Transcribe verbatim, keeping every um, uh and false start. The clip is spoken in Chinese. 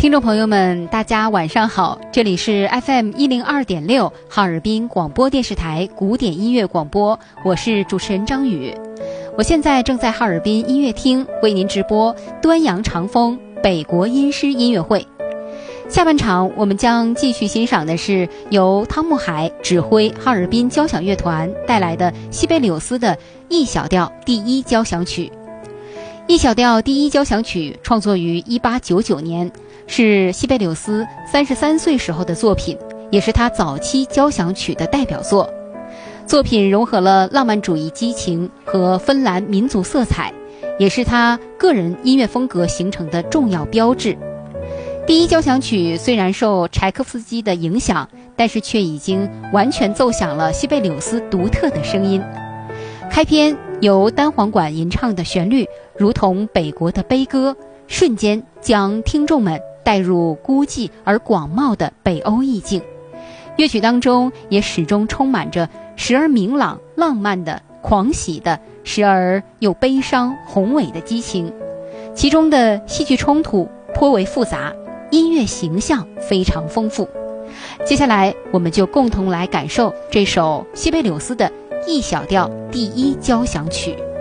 听众朋友们，大家晚上好，这里是 F M 一零二点六 哈尔滨广播电视台古典音乐广播，我是主持人张宇。我现在正在哈尔滨音乐厅为您直播端阳长风北国音诗音乐会。下半场我们将继续欣赏的是由汤沐海指挥哈尔滨交响乐团带来的西贝柳斯的 E 小调第一交响曲。E 小调第一交响曲创作于一八九九年，是西贝柳斯三十三岁时候的作品，也是他早期交响曲的代表作。作品融合了浪漫主义激情和芬兰民族色彩，也是他个人音乐风格形成的重要标志。第一交响曲虽然受柴可夫斯基的影响，但是却已经完全奏响了西贝柳斯独特的声音。开篇由单簧管吟唱的旋律如同北国的悲歌，瞬间将听众们带入孤寂而广袤的北欧意境。乐曲当中也始终充满着时而明朗浪漫的狂喜的，时而又悲伤宏伟的激情，其中的戏剧冲突颇为复杂，音乐形象非常丰富。接下来我们就共同来感受这首西贝柳斯的 E 小调第一交响曲。